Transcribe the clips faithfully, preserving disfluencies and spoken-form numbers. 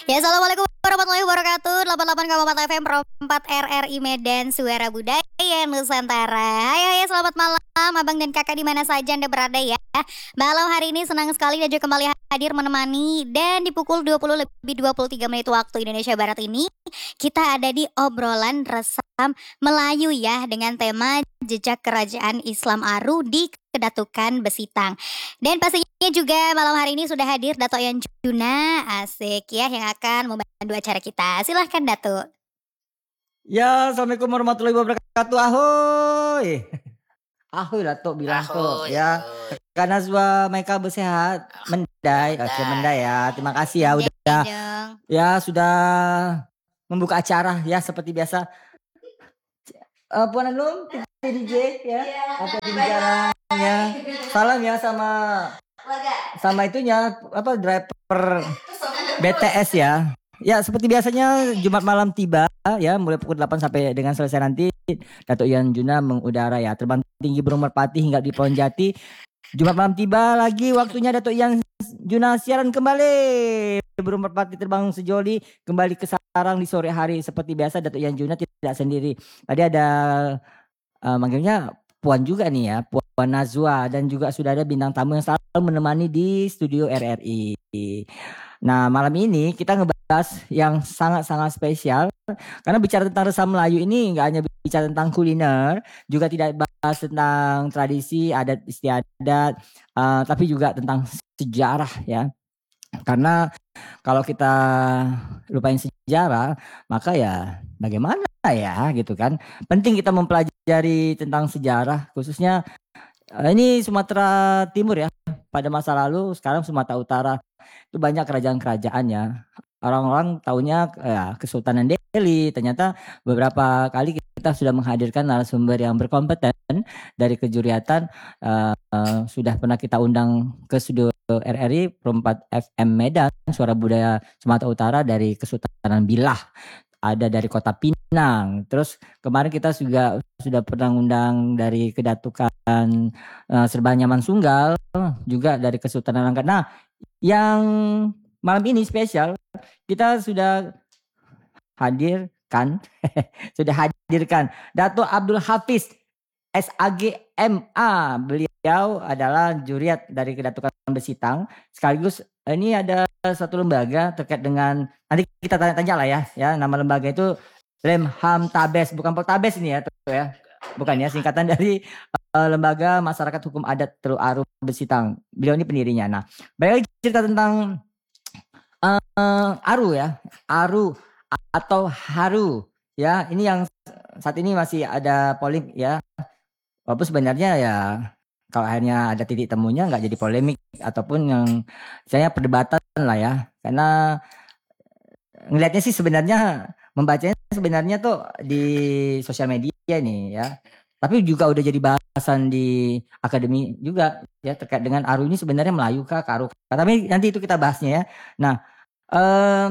Ya, assalamualaikum warahmatullahi wabarakatuh. delapan puluh delapan koma empat F M Pro empat R R I Medan, Suara Budaya Nusantara. Hai hai, selamat malam abang dan kakak di mana saja Anda berada ya. Malam hari ini senang sekali Najwa kembali hadir menemani. Dan di pukul dua puluh lebih dua puluh tiga menit waktu Indonesia Barat ini, kita ada di obrolan resam Melayu ya, dengan tema jejak kerajaan Islam Aru di Kedatukan Besitang. Dan pastinya juga malam hari ini sudah hadir Dato' Yan Juna, asik ya, yang akan membantu acara kita. Silahkan Dato'. Ya, assalamualaikum warahmatullahi wabarakatuh. Ahoy. Ahoy Dato' bilang tuh ya. Kak Najwa mereka bersehat. Mendai, oke Mendai ya. Terima kasih ya udah ya sudah membuka acara ya seperti biasa. Uh, Puan Anum, D J ya, apa di jalan ya. Salam ya sama sama itunya apa driver B T S ya. Ya seperti biasanya Jumat malam tiba ya, mulai pukul delapan sampai dengan selesai nanti Dato' Yan Juna mengudara ya, terbang tinggi burung merpati hingga di Pohon Jati. Jumat malam tiba lagi waktunya Dato' Yan Juna siaran kembali. Burung merpati terbang sejoli kembali ke sarang di sore hari. Seperti biasa Dato' Yan Juna tidak sendiri. Tadi ada uh, manggilnya Puan juga nih ya, Puan Najwa, dan juga sudah ada bintang tamu yang selalu menemani di studio R R I. Nah malam ini kita ngebahas yang sangat-sangat spesial. Karena bicara tentang resam Melayu ini nggak hanya bicara tentang kuliner, juga tidak bahas tentang tradisi, adat istiadat, uh, tapi juga tentang sejarah ya. Karena kalau kita lupain sejarah, maka ya bagaimana ya gitu kan. Penting kita mempelajari tentang sejarah, khususnya uh, ini Sumatera Timur ya. Pada masa lalu, sekarang Sumatera Utara itu banyak kerajaan-kerajaannya. Orang-orang taunya ya, Kesultanan Delhi. Ternyata beberapa kali kita sudah menghadirkan narasumber yang berkompeten dari kejuriatan. Uh, uh, sudah pernah kita undang ke studio R R I Pro empat F M Medan, Suara Budaya Sumatera Utara dari Kesultanan Bilah. Ada dari Kota Pinang. Terus kemarin kita juga sudah pernah undang dari Kedatukan uh, Serbanyaman Sunggal, juga dari Kesultanan Langkat. Nah, yang malam ini spesial, kita sudah hadirkan, sudah hadirkan Dato' Abdul Hafiz S A G M A. Beliau adalah juriat dari Kedatukan Besitang. Sekaligus ini ada satu lembaga terkait dengan, nanti kita tanya-tanya lah ya, ya nama lembaga itu Lemham Tabes, bukan Poltabes ini ya, tuh ya, bukan ya, singkatan dari uh, Lembaga Masyarakat Hukum Adat Teluk Aru Besitang. Beliau ini pendirinya. Nah, balik cerita tentang uh, Aru ya, Aru atau Haru ya, ini yang saat ini masih ada polemik ya. Walaupun sebenarnya ya kalau akhirnya ada titik temunya nggak jadi polemik ataupun yang saya perdebatan lah ya, karena ngelihatnya sih sebenarnya membacanya sebenarnya tuh di sosial media nih ya, tapi juga udah jadi bahasan di akademi juga ya terkait dengan Aru ini sebenarnya Melayu kah, Karu kah, tapi nanti itu kita bahasnya ya. Nah eh,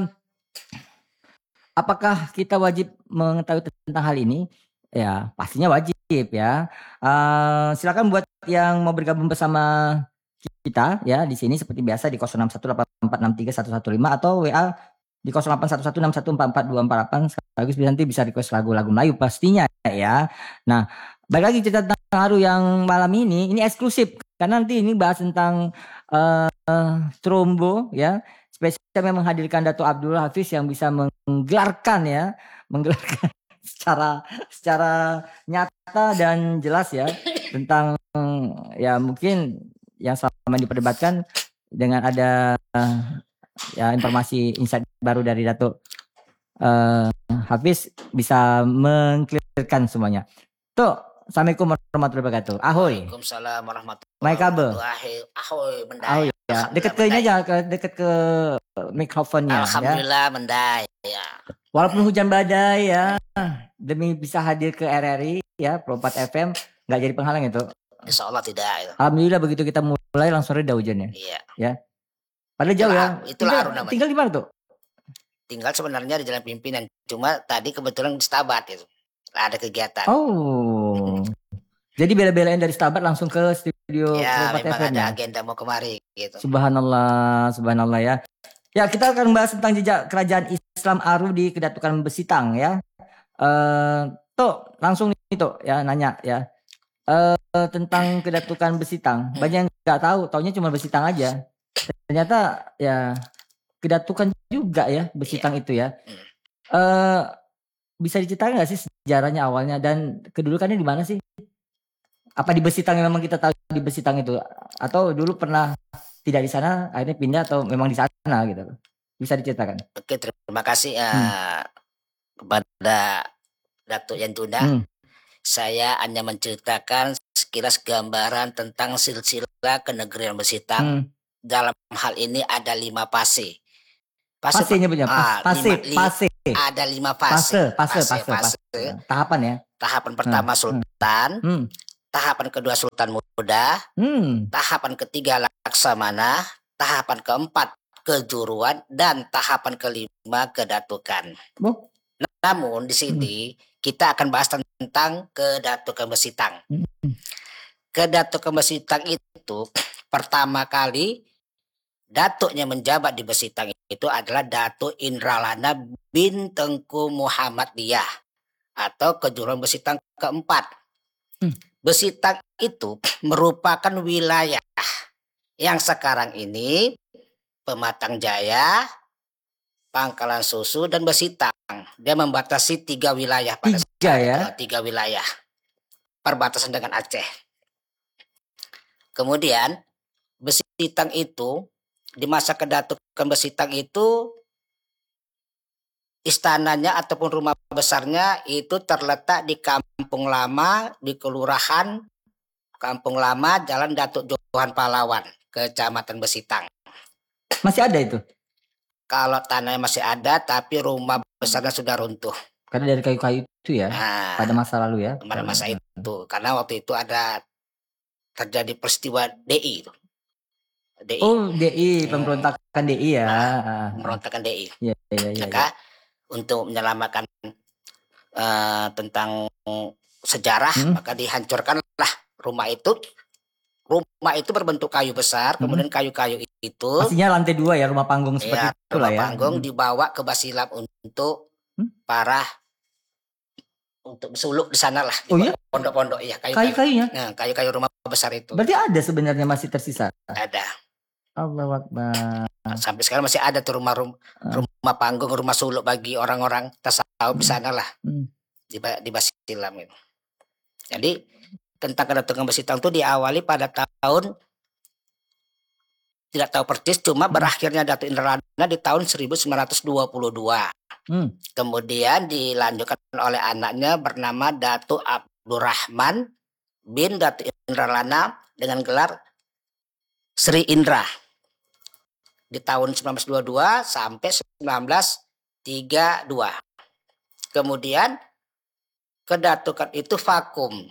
apakah kita wajib mengetahui tentang hal ini? Ya pastinya wajib ya. Uh, silakan buat yang mau bergabung bersama kita ya di sini seperti biasa di nol enam satu delapan empat enam tiga satu satu lima atau W A di nol delapan satu satu enam satu empat empat dua empat delapan. Sekaligus nanti bisa request lagu-lagu Melayu pastinya ya. Nah balik lagi cerita tentang Haru yang malam ini, ini eksklusif karena nanti ini bahas tentang uh, uh, trombo ya. Spesial yang menghadirkan Dato' Abdul Hafiz yang bisa menggelarkan ya, menggelarkan secara secara nyata dan jelas ya tentang ya mungkin yang selama diperdebatkan dengan ada uh, ya informasi insight baru dari Dato' uh, Hafiz bisa mengklirkan semuanya. Tuh, assalamualaikum warahmatullahi wabarakatuh. Ahoy. Waalaikumsalam warahmatullahi wabarakatuh. kabel. Ahoy, Mendai. Ahoy ya. Dekat ke ini aja, ke dekat ke mikrofonnya. Alhamdulillah ya. Mendai ya. Walaupun hujan badai ya, demi bisa hadir ke R R I ya Pro empat F M, nggak jadi penghalang itu. Insya Allah tidak. Itu. Alhamdulillah begitu kita mulai langsung reda hujannya. Iya. Ya. Padahal jauh ya. Itulah Aru namanya. Tinggal di mana tuh? Tinggal sebenarnya di Jalan Pimpinan. Cuma tadi kebetulan di Stabat itu ada kegiatan. Oh. Jadi bela-belain dari Stabat langsung ke studio ya, Pro empat F M. Ya, memang ada agenda mau kemari gitu. Subhanallah, subhanallah ya. Ya, kita akan membahas tentang jejak kerajaan Islam Aru di Kedatukan Besitang ya. Eh, Tok, langsung nih Tok ya nanya ya. Eh, tentang Kedatukan Besitang. Banyak yang nggak tahu, taunya cuma Besitang aja. Ternyata ya Kedatukan juga ya Besitang itu ya. Eh, bisa diceritakan nggak sih sejarahnya awalnya dan kedudukannya di mana sih? Apa di Besitang yang memang kita tahu di Besitang itu, atau dulu pernah tidak di sana akhirnya pindah, atau memang di sana gitu? Bisa diceritakan? Oke, terima kasih uh, Hmm. kepada Datuk Yantuna. Hmm. Saya hanya menceritakan sekilas gambaran tentang silsilah kenegerian Besitang. Hmm. Dalam hal ini ada lima fase. Fase nyebutnya, ah, fase, lima, li, fase. Ada lima fase. Fase, fase, fase, fase. fase. Tahapan ya. Tahapan pertama Hmm. Sultan. Hmm. Tahapan kedua Sultan Muda. Hmm. Tahapan ketiga Laksamana. Tahapan keempat kejuruan, dan tahapan kelima kedatukan. Oh. Namun di sini hmm. kita akan bahas tentang Kedatukan Besitang. Hmm. Kedatukan Besitang itu pertama kali datuknya menjabat di Besitang itu adalah Datuk Indralana bin Tengku Muhammad Diyah atau kejuruan Besitang keempat. Hmm. Besitang itu merupakan wilayah yang sekarang ini Pematang Jaya, Pangkalan Susu, dan Besitang. Dia membatasi tiga wilayah pada tiga ya? Tiga wilayah perbatasan dengan Aceh. Kemudian Besitang itu di masa Kedatukan Besitang itu istananya ataupun rumah besarnya itu terletak di Kampung Lama, di Kelurahan Kampung Lama, Jalan Datuk Johan Pahlawan, Kecamatan Besitang. Masih ada itu? Kalau tanahnya masih ada, tapi rumah besarnya sudah runtuh. Karena dari kayu-kayu itu ya, nah, pada masa lalu ya? Pada masa itu, karena waktu itu ada terjadi peristiwa D I itu. D I. Oh, D I, pemberontakan D I ya. Nah, pemberontakan D I. Ya, ya, ya, Maka ya. untuk menyelamatkan uh, tentang sejarah, hmm. maka dihancurkanlah rumah itu. Rumah itu berbentuk kayu besar, hmm. kemudian kayu-kayu itu. Pastinya lantai dua ya, rumah panggung seperti ya, itu lah ya. Rumah panggung hmm. dibawa ke Basilam untuk hmm? para untuk suluk di sana lah. Oh iya? Pondok-pondok ya, kayu-kayunya. Nah, kayu-kayu rumah besar itu. Berarti ada sebenarnya masih tersisa. Ada. Allahu Akbar. Sampai sekarang masih ada tuh rumah-rumah uh. rumah panggung, rumah suluk bagi orang-orang tasawuf di sana lah. Hmm. Di di Basilam itu. Jadi tentang Kedatukan Besitang itu diawali pada tahun tidak tahu persis, cuma hmm. berakhirnya Datuk Indralana di tahun seribu sembilan ratus dua puluh dua. Hmm. Kemudian dilanjutkan oleh anaknya bernama Datuk Abdurrahman bin Datuk Indralana dengan gelar Sri Indra di tahun sembilan belas dua puluh dua sampai sembilan belas tiga puluh dua. Kemudian kedatukan itu vakum.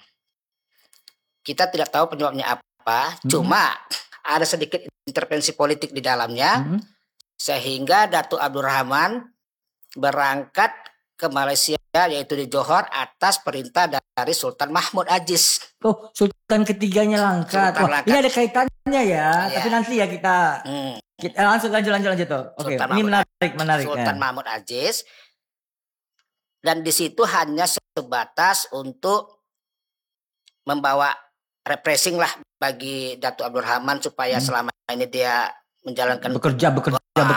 Kita tidak tahu penyebabnya apa, hmm. cuma ada sedikit intervensi politik di dalamnya, hmm. sehingga Datuk Abdurrahman berangkat ke Malaysia, yaitu di Johor, atas perintah dari Sultan Mahmud Aziz. Oh, Sultan ketiganya langkat. Wah, ini ada kaitannya ya, ya. Tapi nanti ya kita, hmm. kita langsung lanjut lanjut lanjut tuh. Oke, okay. Ini menarik menarik. Sultan ya. Mahmud Aziz, dan di situ hanya sebatas untuk membawa refreshing lah bagi Datuk Abdurrahman supaya hmm. selama ini dia menjalankan bekerja bekerja